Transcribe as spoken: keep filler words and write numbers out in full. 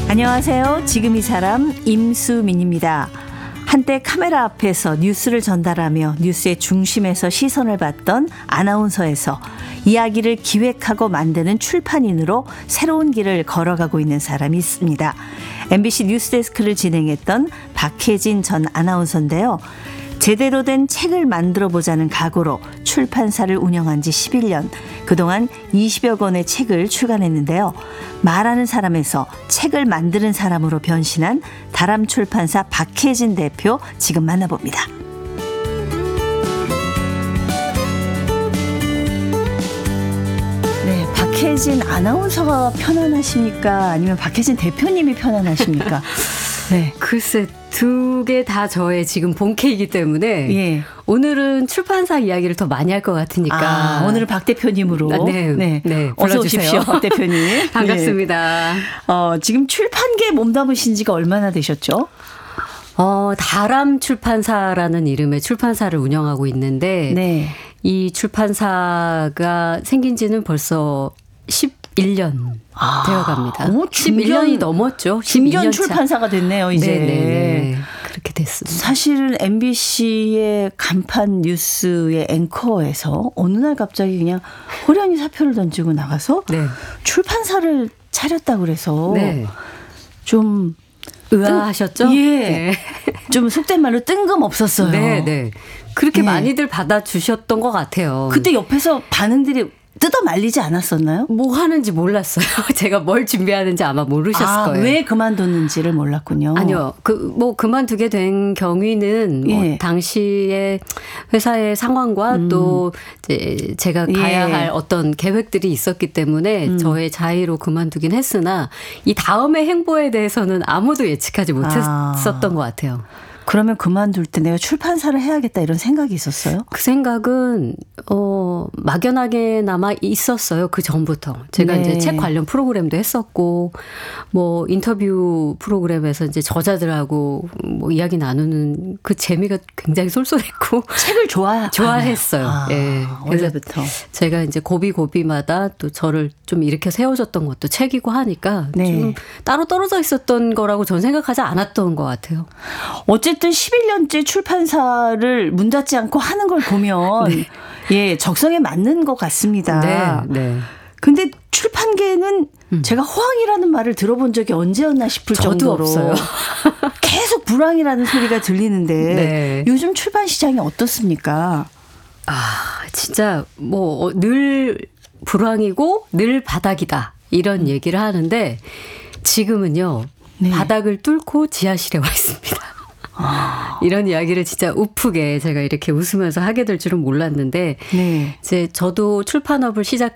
안녕하세요. 지금 이 사람 임수민입니다. 한때 카메라 앞에서 뉴스를 전달하며 뉴스의 중심에서 시선을 받던 아나운서에서 이야기를 기획하고 만드는 출판인으로 새로운 길을 걸어가고 있는 사람이 있습니다. 엠비씨 뉴스데스크를 진행했던 박혜진 전 아나운서인데요. 제대로 된 책을 만들어보자는 각오로 출판사를 운영한 지 십일 년, 그동안 이십여 권의 책을 출간했는데요. 말하는 사람에서 책을 만드는 사람으로 변신한 다람출판사 박혜진 대표 지금 만나봅니다. 네, 박혜진 아나운서가 편안하십니까? 아니면 박혜진 대표님이 편안하십니까? 네, 글쎄 두 개 다 저의 지금 본캐이기 때문에 예. 오늘은 출판사 이야기를 더 많이 할 것 같으니까 아, 오늘은 박 대표님으로 아, 네, 네, 네, 어서 오십시오, 박 대표님. 반갑습니다. 네. 어, 지금 출판계에 몸담으신 지가 얼마나 되셨죠? 어, 다람출판사라는 이름의 출판사를 운영하고 있는데 네. 이 출판사가 생긴 지는 벌써 십일 년 아, 되어갑니다. 오, 십일 년이 넘었죠. 중견 출판사가 됐네요, 이제. 네네. 그렇게 됐습니다. 사실은 엠비씨의 간판 뉴스의 앵커에서 어느 날 갑자기 그냥 호련히 사표를 던지고 나가서 네. 출판사를 차렸다고 그래서 네. 좀 의아하셨죠? 뜬, 예. 네. 좀 속된 말로 뜬금없었어요. 네, 네. 그렇게 네. 많이들 받아주셨던 것 같아요. 그때 옆에서 반응들이 뜯어 말리지 않았었나요? 뭐 하는지 몰랐어요. 제가 뭘 준비하는지 아마 모르셨을 아, 거예요. 왜 그만뒀는지를 몰랐군요. 아니요. 그 뭐 그만두게 된 경위는 예. 뭐 당시에 회사의 상황과 음. 또 이제 제가 가야 예. 할 어떤 계획들이 있었기 때문에 음. 저의 자의로 그만두긴 했으나 이 다음의 행보에 대해서는 아무도 예측하지 못했었던 아. 것 같아요. 그러면 그만둘 때 내가 출판사를 해야겠다 이런 생각이 있었어요? 그 생각은 어 막연하게나마 있었어요. 그 전부터. 제가 네. 이제 책 관련 프로그램도 했었고 뭐 인터뷰 프로그램에서 이제 저자들하고 뭐 이야기 나누는 그 재미가 굉장히 쏠쏠했고 책을 좋아 좋아했어요. 아, 예. 원래부터. 제가 이제 고비 고비마다 또 저를 좀 이렇게 세워줬던 것도 책이고 하니까 네. 좀 따로 떨어져 있었던 거라고 전 생각하지 않았던 것 같아요. 어쨌든 어쨌든 십일 년째 출판사를 문 닫지 않고 하는 걸 보면 네. 예, 적성에 맞는 것 같습니다. 네, 네. 근데 출판계는 음. 제가 호황이라는 말을 들어본 적이 언제였나 싶을 저도 정도로 없어요. 계속 불황이라는 소리가 들리는데 네. 요즘 출판 시장이 어떻습니까? 아, 진짜 뭐 늘 불황이고 늘 바닥이다 이런 음. 얘기를 하는데 지금은요. 네. 바닥을 뚫고 지하실에 와 있습니다. 아. 이런 이야기를 진짜 우프게 제가 이렇게 웃으면서 하게 될 줄은 몰랐는데 네. 이제 저도 출판업을 시작한